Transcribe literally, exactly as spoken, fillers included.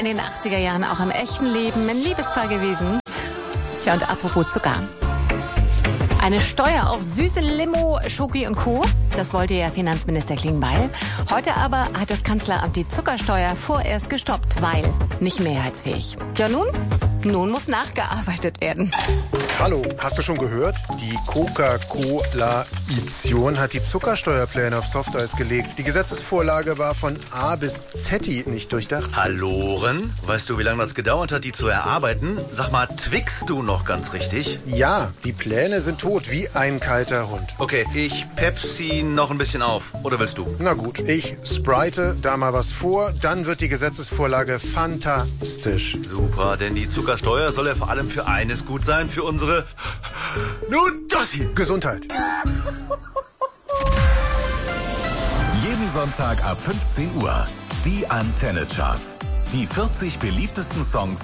In den achtziger Jahren auch im echten Leben ein Liebespaar gewesen. Tja, und apropos Zucker. Eine Steuer auf süße Limo, Schoki und Co. Das wollte ja Finanzminister Klingbeil. Heute aber hat das Kanzleramt die Zuckersteuer vorerst gestoppt, weil nicht mehrheitsfähig. Ja nun? Nun muss nachgearbeitet werden. Hallo, hast du schon gehört? Die Coca-Cola-Ition hat die Zuckersteuerpläne auf Softeis gelegt. Die Gesetzesvorlage war von A bis Z nicht durchdacht. Halloren? Weißt du, wie lange das gedauert hat, die zu erarbeiten? Sag mal, twickst du noch ganz richtig? Ja, die Pläne sind tot wie ein kalter Hund. Okay, ich Pepsi noch ein bisschen auf. Oder willst du? Na gut, ich sprite da mal was vor, dann wird die Gesetzesvorlage fantastisch. Super, denn die Zuckersteuer soll ja vor allem für eines gut sein, für unsere... Nun, das hier. Gesundheit. Jeden Sonntag ab fünfzehn Uhr. Die Antenne Charts. Die vierzig beliebtesten Songs